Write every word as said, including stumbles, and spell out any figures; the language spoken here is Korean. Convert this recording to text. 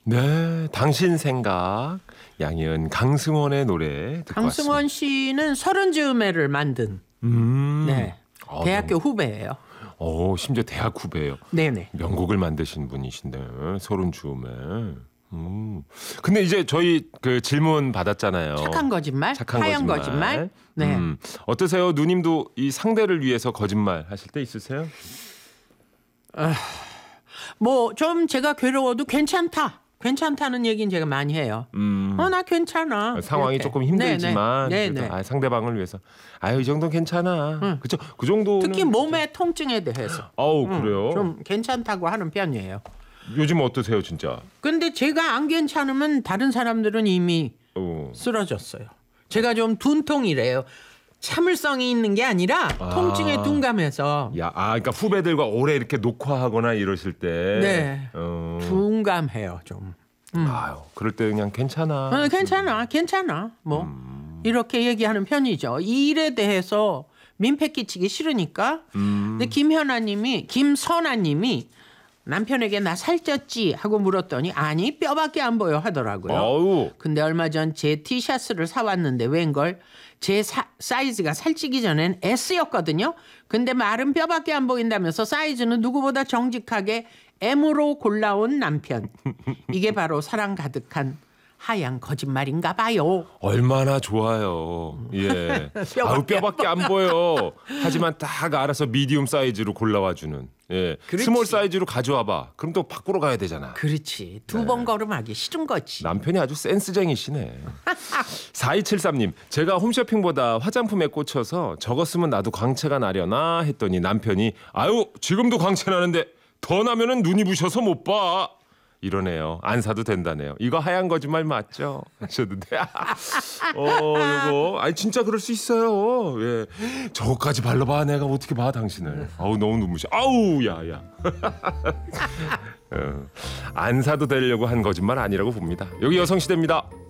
네, 당신 생각 양희은 강승원의 노래 듣고 강승원 왔습니다. 씨는 서른 즈음에를 만든 음. 네 아, 대학교 명... 후배예요. 어, 심지어 대학 후배예요. 네네. 명곡을 만드신 분이신데 서른 즈음에. 음. 근데 이제 저희 그 질문 받았잖아요. 착한 거짓말, 착한 하얀 거짓말. 거짓말. 네. 음. 어떠세요? 누님도 이 상대를 위해서 거짓말 하실 때 있으세요? 뭐 좀 제가 괴로워도 괜찮다. 괜찮다는 얘기는 제가 많이 해요. 음. 어, 나 괜찮아. 상황이 이렇게. 조금 힘들지만 네네. 그래도 네네. 아, 상대방을 위해서 아유 이 정도는 괜찮아. 응. 그죠? 그 정도는 특히 몸의 통증에 대해서 아우 응, 그래요? 좀 괜찮다고 하는 편이에요. 요즘 어떠세요, 진짜? 근데 제가 안 괜찮으면 다른 사람들은 이미 어. 쓰러졌어요. 제가 좀 둔통이래요. 참을성이 있는 게 아니라 아. 통증에 둔감해서. 야, 아, 그러니까 후배들과 오래 이렇게 녹화하거나 이러실 때, 네, 어. 둔감해요 좀. 음. 아유, 그럴 때 그냥 괜찮아. 어, 괜찮아, 괜찮아. 뭐 음. 이렇게 얘기하는 편이죠. 이 일에 대해서 민폐 끼치기 싫으니까. 음. 근데 김현아님이, 김선아님이 남편에게 나 살쪘지 하고 물었더니 아니 뼈밖에 안 보여 하더라고요. 아우. 근데 얼마 전 제 티셔츠를 사왔는데 웬걸 제 사, 사이즈가 살찌기 전엔 S였거든요. 근데 마른 뼈밖에 안 보인다면서 사이즈는 누구보다 정직하게 M으로 골라온 남편. 이게 바로 사랑 가득한 하얀 거짓말인가 봐요. 얼마나 좋아요. 예. 뼈밖에 아우, 뼈밖에 안 보여. 하지만 딱 알아서 미디움 사이즈로 골라와 주는. 예. 그렇지. 스몰 사이즈로 가져와 봐. 그럼 또 바꾸러 가야 되잖아. 그렇지. 두 번 걸음하기 싫은 거지. 남편이 아주 센스쟁이시네. 사이칠삼 님, 제가 홈쇼핑보다 화장품에 꽂혀서 저거 쓰면 나도 광채가 나려나 했더니 남편이 아유 지금도 광채 나는데 더 나면은 눈이 부셔서 못 봐. 이러네요. 안 사도 된다네요. 이거 하얀 거짓말 맞죠? 하셨는데 어 이거 아니 진짜 그럴 수 있어요. 예, 저거까지 발라봐 내가 어떻게 봐 당신을. 아우 너무 눈부셔. 아우 야야. 어, 안 사도 되려고 한 거짓말 아니라고 봅니다. 여기 여성시대입니다.